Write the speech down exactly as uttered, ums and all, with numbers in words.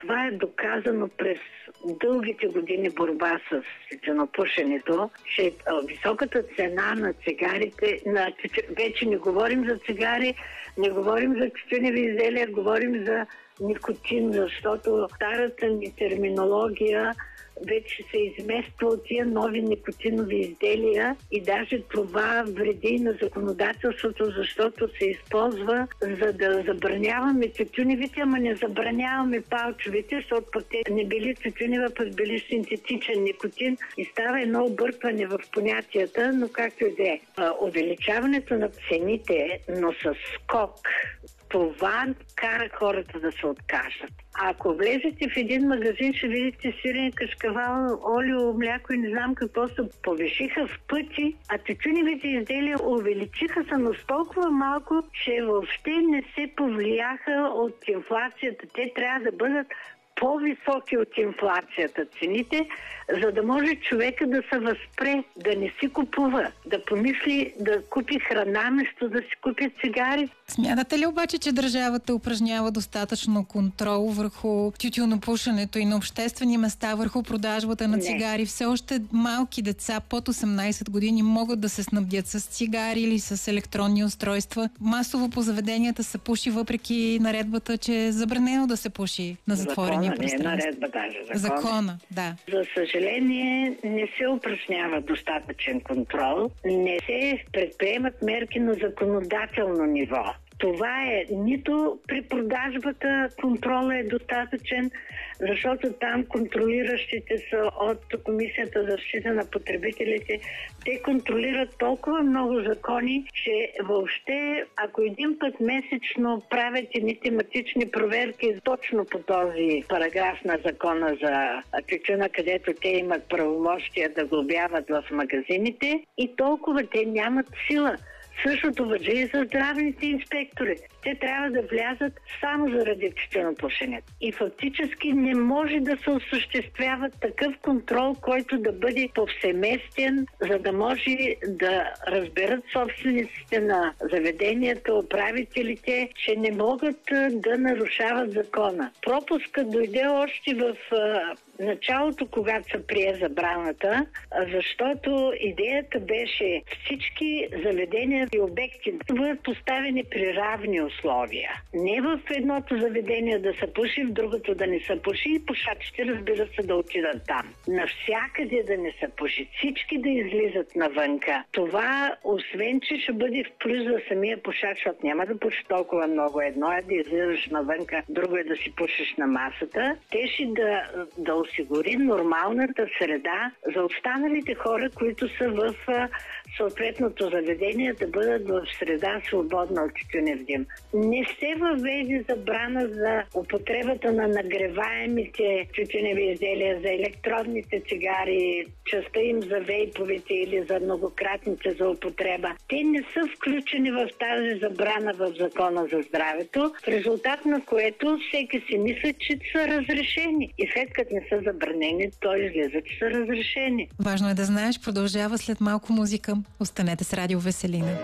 Това е доказано през дългите години борба с тютюнопушенето, че високата цена на цигарите, на, вече не говорим за цигари, не говорим за тютюневи изделия, говорим за никотин, защото старата ни терминология вече се измества от тия нови никотинови изделия и даже това вреди на законодателството, защото се използва за да забраняваме тютюневите, ама не забраняваме палчовите, защото пък те не били тютюнева, пък били синтетичен никотин и става едно объркване в понятията, но както и да е. Увеличаването на цените, но с скок, това кара хората да се откажат. А ако влезете в един магазин, ще видите сирене, кашкавал, олио, мляко и не знам какво се повишиха в пъти, а тютюневите изделия увеличиха се, но с толкова малко, че въобще не се повлияха от инфлацията. Те трябва да бъдат по-високи от инфлацията цените, за да може човека да се възпре, да не си купува, да помисли да купи храна, вместо да си купи цигари. Смятате ли обаче, че държавата упражнява достатъчно контрол върху тютюнопушенето и на обществени места, върху продажбата на цигари? Все още малки деца под осемнайсет години могат да се снабдят с цигари или с електронни устройства. Масово по заведенията се пуши, въпреки наредбата, че е забранено да се пуши на затворени пространства. Не е наредба даже, закона. Закона, да. За съжаление, не се упражнява достатъчен контрол, не се предприемат мерки на законодателно ниво. Това е нито при продажбата контролът е достатъчен, защото там контролиращите са от Комисията за защита на потребителите. Те контролират толкова много закони, че въобще, ако един път месечно правят едни тематични проверки точно по този параграф на закона за тютюна, където те имат правомощия да глобяват в магазините, и толкова те нямат сила. Същото важи и за здравните инспектори. Те трябва да влязат само заради тютюнопушенето. И фактически не може да се осъществява такъв контрол, който да бъде повсеместен, за да може да разберат собствениците на заведенията, управителите, че не могат да нарушават закона. Пропускът дойде още в началото, когато се прие забраната, защото идеята беше всички заведения и обекти да бъдат поставени при равни условия. Не в едното заведение да се пуши, в другото да не се пуши и пушачите, разбира се, да отидат там. Навсякъде да не се пуши. Всички да излизат навънка. Това, освен че ще бъде в плюс за самия пушач, защото няма да пуши толкова много. Едно е да излизаш навънка, друго е да си пушиш на масата. Те ще да, да осигури нормалната среда за останалите хора, които са в съответното заведение, да бъдат в среда свободна от тютюнев дим. Не се въведе забрана за употребата на нагреваемите тютюневи изделия, за електронните цигари, частта им за вейповете или за многократните за употреба. Те не са включени в тази забрана в Закона за здравето, в резултат на което всеки си мисли, че са разрешени. И след като не са забранени, то излиза, че са разрешени. Важно е да знаеш, продължава след малко музика. Останете с Радио Веселина.